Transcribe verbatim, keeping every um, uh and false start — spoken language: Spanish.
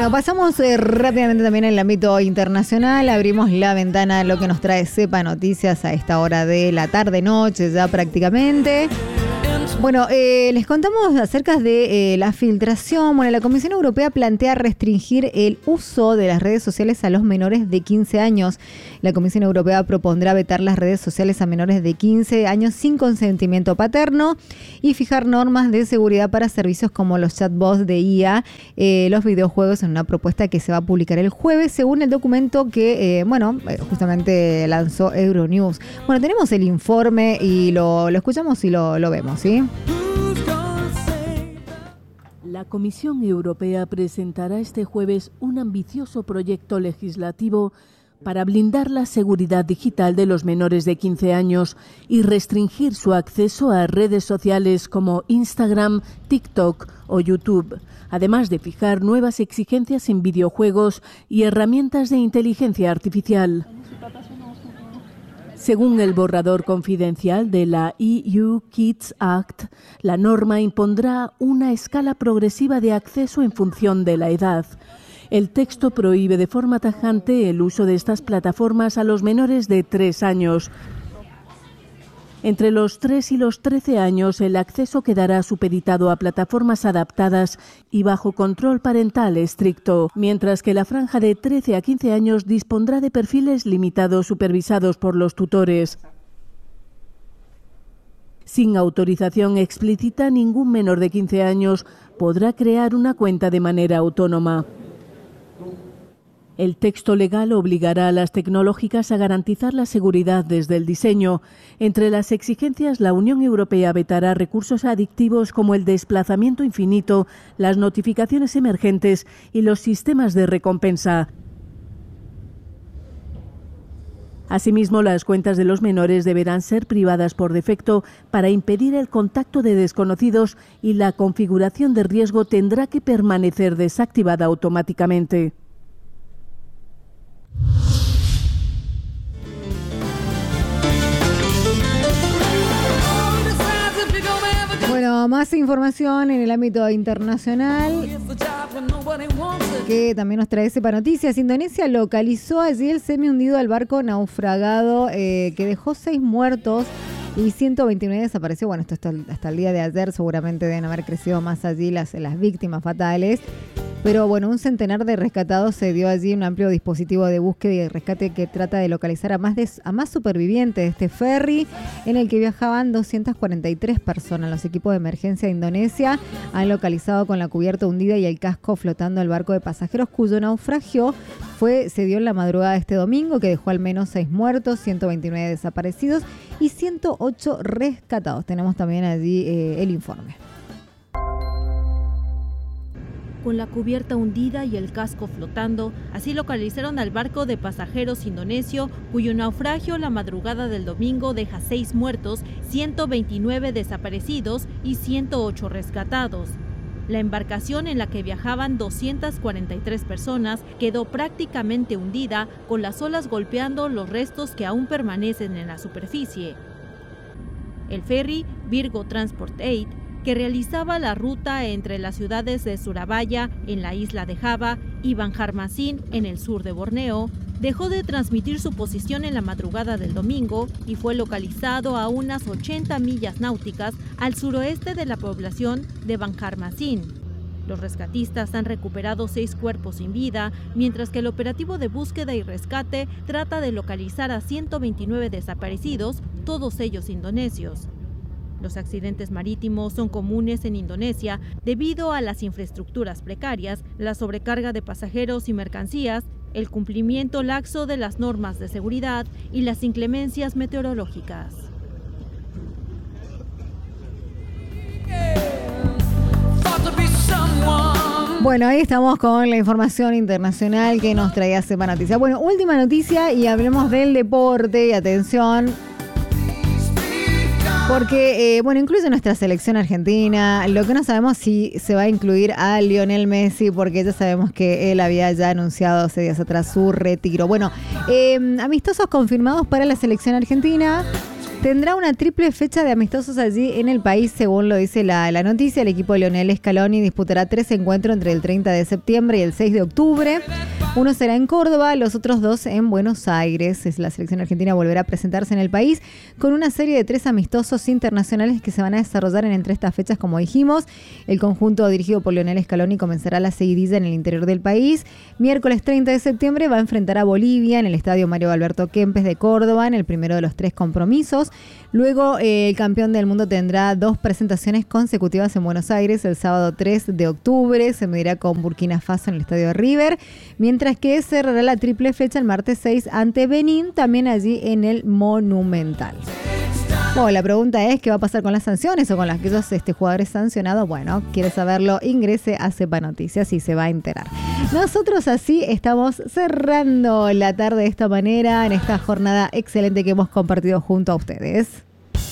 Bueno, pasamos eh, rápidamente también en el ámbito internacional. Abrimos la ventana a lo que nos trae Cepa Noticias a esta hora de la tarde-noche ya prácticamente. Bueno, eh, les contamos acerca de eh, la filtración. Bueno, la Comisión Europea plantea restringir el uso de las redes sociales a los menores de quince años. La Comisión Europea propondrá vetar las redes sociales a menores de quince años sin consentimiento paterno y fijar normas de seguridad para servicios como los chatbots de I A, eh, los videojuegos, en una propuesta que se va a publicar el jueves, según el documento que, eh, bueno, justamente lanzó Euronews. Bueno, tenemos el informe y lo, lo escuchamos y lo, lo vemos, ¿sí? La Comisión Europea presentará este jueves un ambicioso proyecto legislativo para blindar la seguridad digital de los menores de quince años y restringir su acceso a redes sociales como Instagram, TikTok o YouTube, además de fijar nuevas exigencias en videojuegos y herramientas de inteligencia artificial. Según el borrador confidencial de la E U Kids Act, la norma impondrá una escala progresiva de acceso en función de la edad. El texto prohíbe de forma tajante el uso de estas plataformas a los menores de tres años. Entre los tres y los trece años, el acceso quedará supeditado a plataformas adaptadas y bajo control parental estricto, mientras que la franja de trece a quince años dispondrá de perfiles limitados supervisados por los tutores. Sin autorización explícita, ningún menor de quince años podrá crear una cuenta de manera autónoma. El texto legal obligará a las tecnológicas a garantizar la seguridad desde el diseño. Entre las exigencias, la Unión Europea vetará recursos adictivos como el desplazamiento infinito, las notificaciones emergentes y los sistemas de recompensa. Asimismo, las cuentas de los menores deberán ser privadas por defecto para impedir el contacto de desconocidos y la configuración de riesgo tendrá que permanecer desactivada automáticamente. Bueno, más información en el ámbito internacional que también nos trae Cepa Noticias. Indonesia localizó allí el semi-hundido al barco naufragado eh, que dejó seis muertos y ciento veintinueve desapareció. Bueno, esto hasta, hasta el día de ayer seguramente deben haber crecido más allí las, las víctimas fatales. Pero bueno, un centenar de rescatados se dio allí un amplio dispositivo de búsqueda y rescate que trata de localizar a más, de, a más supervivientes de este ferry en el que viajaban doscientas cuarenta y tres personas. Los equipos de emergencia de Indonesia han localizado con la cubierta hundida y el casco flotando el barco de pasajeros cuyo naufragio fue, se dio en la madrugada de este domingo, que dejó al menos seis muertos, ciento veintinueve desaparecidos y ciento ocho rescatados. Tenemos también allí eh, el informe. Con la cubierta hundida y el casco flotando, así localizaron al barco de pasajeros indonesio, cuyo naufragio la madrugada del domingo deja seis muertos, ciento veintinueve desaparecidos y ciento ocho rescatados. La embarcación en la que viajaban doscientas cuarenta y tres personas quedó prácticamente hundida, con las olas golpeando los restos que aún permanecen en la superficie. El ferry Virgo Transport Aid, que realizaba la ruta entre las ciudades de Surabaya, en la isla de Java, y Banjarmasin, en el sur de Borneo, dejó de transmitir su posición en la madrugada del domingo y fue localizado a unas ochenta millas náuticas al suroeste de la población de Banjarmasin. Los rescatistas han recuperado seis cuerpos sin vida, mientras que el operativo de búsqueda y rescate trata de localizar a ciento veintinueve desaparecidos, todos ellos indonesios. Los accidentes marítimos son comunes en Indonesia debido a las infraestructuras precarias, la sobrecarga de pasajeros y mercancías, el cumplimiento laxo de las normas de seguridad y las inclemencias meteorológicas. Bueno, ahí estamos con la información internacional que nos traía Cepa Noticias. Bueno, última noticia y hablemos del deporte. Y atención, porque, eh, bueno, incluye nuestra selección argentina. Lo que no sabemos si se va a incluir a Lionel Messi, porque ya sabemos que él había ya anunciado hace días atrás su retiro. Bueno, eh, amistosos confirmados para la selección argentina. Tendrá una triple fecha de amistosos allí en el país, según lo dice la, la noticia. El equipo de Lionel Scaloni disputará tres encuentros entre el treinta de septiembre y el seis de octubre. Uno será en Córdoba, los otros dos en Buenos Aires. La selección argentina volverá a presentarse en el país con una serie de tres amistosos internacionales que se van a desarrollar en entre estas fechas, como dijimos. El conjunto dirigido por Lionel Scaloni comenzará la seguidilla en el interior del país. Miércoles treinta de septiembre va a enfrentar a Bolivia en el estadio Mario Alberto Kempes de Córdoba en el primero de los tres compromisos. Luego eh, el campeón del mundo tendrá dos presentaciones consecutivas en Buenos Aires. El sábado tres de octubre se medirá con Burkina Faso en el estadio River, mientras que cerrará la triple fecha el martes seis ante Benín, también allí en el Monumental. Bueno, la pregunta es, ¿qué va a pasar con las sanciones o con aquellos este, jugadores sancionados? Bueno, ¿quiere saberlo? Ingrese a Cepa Noticias y se va a enterar. Nosotros así estamos cerrando la tarde de esta manera, en esta jornada excelente que hemos compartido junto a ustedes.